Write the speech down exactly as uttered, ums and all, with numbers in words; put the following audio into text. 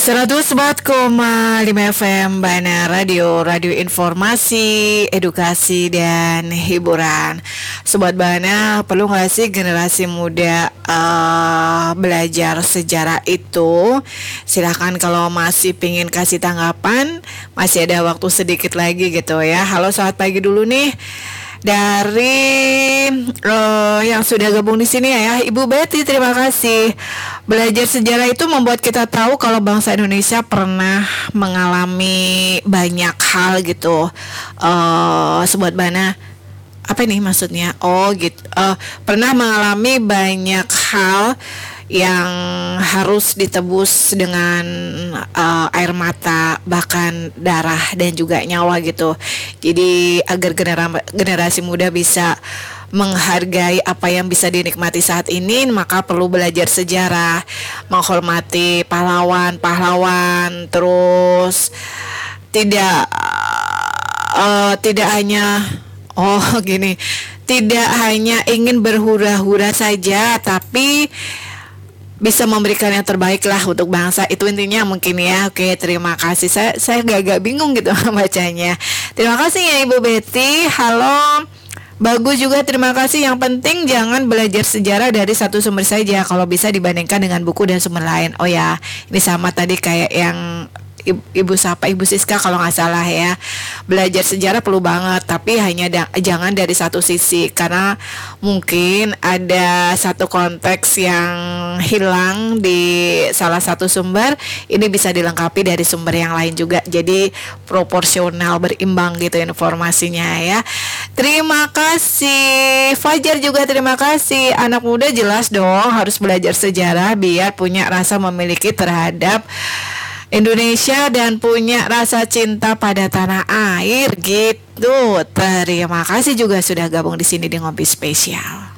seratus empat koma lima F M Bana Radio, radio informasi, edukasi, dan hiburan. Sobat Bana, perlu gak sih generasi muda uh, belajar sejarah itu? Silahkan kalau masih pingin kasih tanggapan, masih ada waktu sedikit lagi gitu ya. Halo, selamat pagi dulu nih dari uh, yang sudah gabung di sini ya, Ibu Betty, terima kasih. Belajar sejarah itu membuat kita tahu kalau bangsa Indonesia pernah mengalami banyak hal gitu. Uh, Sobat Bana, apa ini maksudnya? Oh gitu, uh, pernah mengalami banyak hal yang harus ditebus dengan uh, air mata, bahkan darah dan juga nyawa gitu. Jadi agar genera- generasi muda bisa menghargai apa yang bisa dinikmati saat ini, maka perlu belajar sejarah, menghormati pahlawan-pahlawan, terus tidak uh, tidak hanya oh gini, tidak hanya ingin berhura-hura saja, tapi bisa memberikan yang terbaik lah untuk bangsa. Itu intinya mungkin ya. Oke, terima kasih. Saya saya agak bingung gitu bacanya. Terima kasih ya Ibu Betty. Halo, bagus juga, terima kasih. Yang penting jangan belajar sejarah dari satu sumber saja, kalau bisa dibandingkan dengan buku dan sumber lain. Oh ya, ini sama tadi kayak yang Ibu, Ibu Sapa, Ibu Siska kalau nggak salah ya. Belajar sejarah perlu banget, tapi hanya da- jangan dari satu sisi, karena mungkin ada satu konteks yang hilang di salah satu sumber. Ini bisa dilengkapi dari sumber yang lain juga. Jadi proporsional, berimbang gitu informasinya ya. Terima kasih Fajar juga, terima kasih. Anak muda jelas dong harus belajar sejarah biar punya rasa memiliki terhadap Indonesia dan punya rasa cinta pada tanah air gitu. Terima kasih juga sudah gabung di sini di Ngopi Spesial.